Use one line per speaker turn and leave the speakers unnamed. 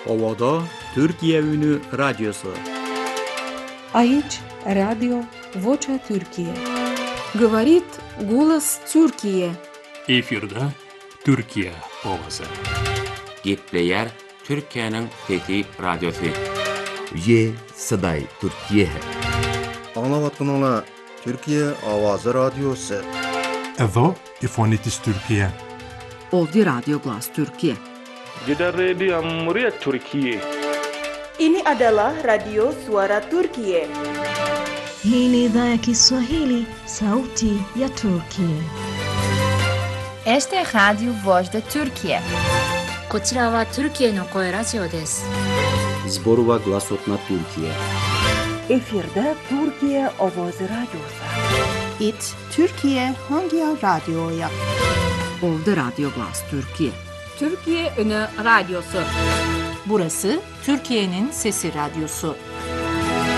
Ovada Türkiye Ünü Radyosu.
Aici Radio Vocea Türkiye.
Говорит голос Türkiye.
Efirde Türkiye Ovası.
Gepleyer Türkiye'nin Fethi Radyosu.
Ye Saday Türkiye.
Anlavatkanlar Türkiye Avazı Radyosu.
Evo İfonitis Türkiye.
Ovdje Radio Glas Türkiye.
Gidan Rediyon Muryar Türkiye.
Ini adalah Radio Suara Turkiye.
Hii ni idhaa ya Kiswahili, Sauti ya Turkiye.
Este es Radio Voz de Turkiye.
こちらはトルキエの声ラジオです。
Zborova Glasotna Türkiye.
Efirde Türkiye Avazı Radyosu.
It Türkiye Hangi Radyo'ya?
Ovdje Radio Glas Türkiye.
Türkiye Ünü Radyosu.
Burası Türkiye'nin Sesi Radyosu.